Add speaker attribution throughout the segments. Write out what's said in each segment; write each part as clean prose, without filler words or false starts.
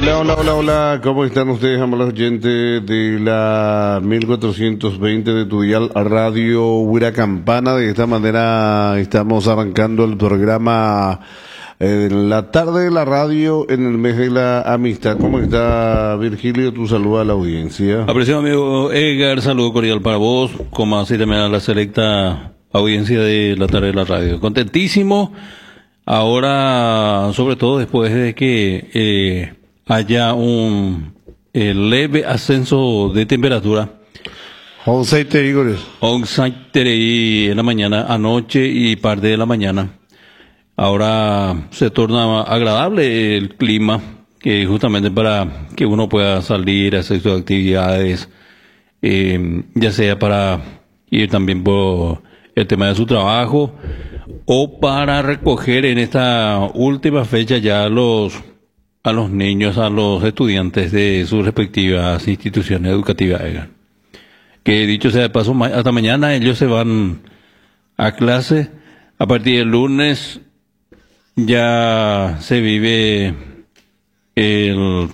Speaker 1: Hola, hola, hola, hola, ¿cómo están ustedes, amables oyentes de la 1420 de tu dial Radio Huira Campana? De esta manera estamos arrancando el programa en la tarde de la radio en el mes de la amistad. ¿Cómo está, Virgilio? Tu saludo a la audiencia.
Speaker 2: Apreciado amigo Edgar, saludo cordial para vos, como así también a la selecta audiencia de la tarde de la radio. Contentísimo, ahora, sobre todo después de que haya un leve ascenso de temperatura.
Speaker 1: 11 Igores.
Speaker 2: 11 en la mañana, anoche y parte de la mañana. Ahora se torna agradable el clima, que justamente para que uno pueda salir a hacer sus actividades, ya sea para ir también por el tema de su trabajo o para recoger en esta última fecha ya a los niños, a los estudiantes de sus respectivas instituciones educativas. Que dicho sea de paso, hasta mañana ellos se van a clase. A partir del lunes ya se vive la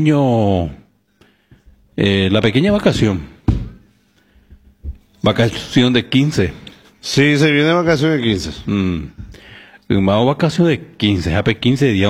Speaker 2: pequeña vacación de 15.
Speaker 1: Sí, se viene vacación de 15.
Speaker 2: Más vacación de 15, hace 15 días,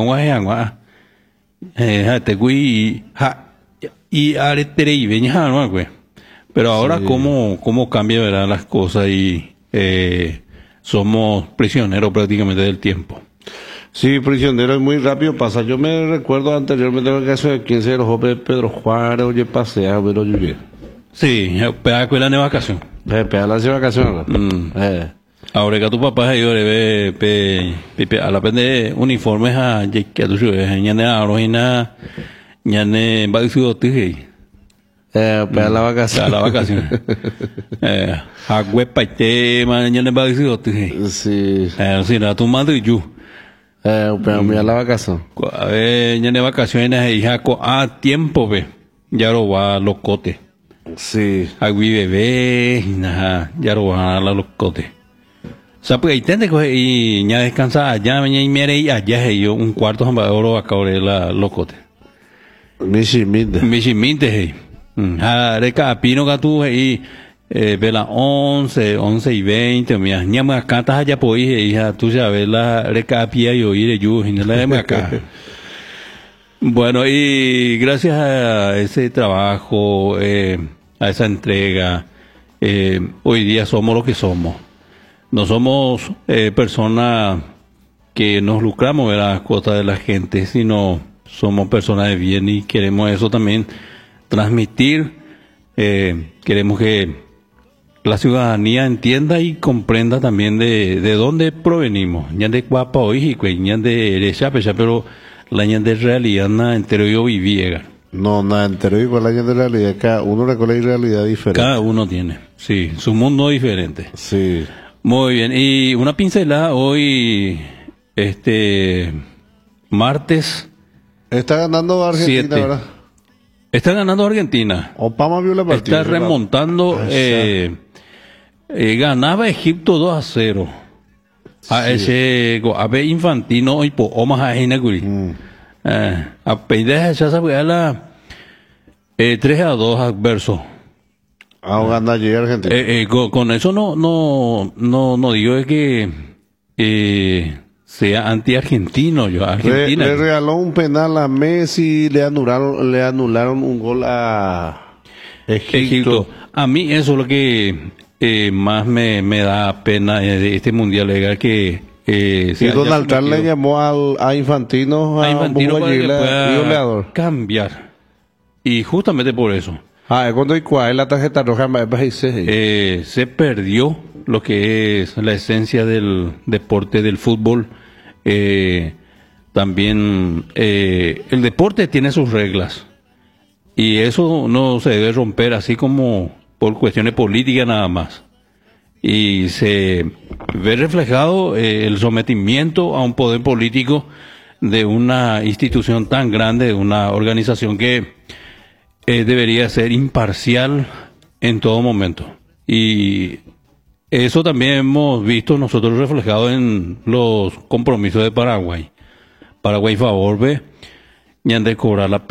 Speaker 2: pero ahora sí. cómo cambia, ¿verdad?, las cosas y somos prisioneros prácticamente del tiempo.
Speaker 1: Sí, prisionero, es muy rápido pasa. Yo me recuerdo anteriormente en el caso de 15 de los jóvenes Pedro Juárez, oye, pasea, pero yo.
Speaker 2: Sí, pega con la de vacación.
Speaker 1: Pega la de vacación.
Speaker 2: Ahora que tu papá yo le ve a la pende uniformes a que a tu ciudad, ñane arojina, ñane baixo tiji.
Speaker 1: Pega la vacación.
Speaker 2: La vacación. Agüe paite, ñane baixo tiji.
Speaker 1: Sí.
Speaker 2: Sí, la tu madre y yo.
Speaker 1: Pero mira la vacación.
Speaker 2: Ñane vacaciones hija a tiempo ve. Ya lo va locote.
Speaker 1: Sí.
Speaker 2: Agüe bebé, ya lo va a la locote. O sea, pues ahí tiene que y ya descansa allá, mañana y mire y allá yo un cuarto de oro a caber la locote. Michiminte, hey. Reca pino que tú y vela 11 y 20, mira, ya me acá estás allá pues hija, tú sabes la reca pía y oír yo y no la de acá. Bueno, y gracias a ese trabajo, a esa entrega, hoy día somos lo que somos. No somos personas que nos lucramos de las cosas de la gente, sino somos personas de bien y queremos eso también transmitir. Queremos que la ciudadanía entienda y comprenda también de dónde provenimos. Ya de Cuapa hoy, ya de Chapecha, pero la año de realidad nada entero yo vivía.
Speaker 1: No, nada entero igual año de realidad. Cada uno recuerda una realidad diferente.
Speaker 2: Cada uno tiene, sí, su mundo diferente.
Speaker 1: Sí.
Speaker 2: Muy bien, y una pincelada hoy, martes.
Speaker 1: Está ganando Argentina,
Speaker 2: 7.
Speaker 1: ¿verdad?
Speaker 2: Está ganando Argentina.
Speaker 1: Obama vio la partida.
Speaker 2: Está remontando, ganaba Egipto 2-0. A ese, a ver, Infantino, y po, Omaha, Hinaguri. A pedir ya sabe, la 3-2 adverso.
Speaker 1: Gana allí Argentina.
Speaker 2: Con eso no digo es que sea anti-argentino. Argentina
Speaker 1: le regaló un penal a Messi, le anularon un gol a Egipto.
Speaker 2: A mí eso es lo que más me da pena de este mundial legal que
Speaker 1: y Donald Trump le llamó a Infantino
Speaker 2: para que pueda cambiar, y justamente por eso
Speaker 1: cuando hay la tarjeta roja
Speaker 2: se perdió lo que es la esencia del deporte del fútbol. También el deporte tiene sus reglas y eso no se debe romper así como por cuestiones políticas nada más, y se ve reflejado el sometimiento a un poder político de una institución tan grande, de una organización que debería ser imparcial en todo momento. Y eso también hemos visto nosotros reflejado en los compromisos de Paraguay. Paraguay favor ve, y han de cobrar la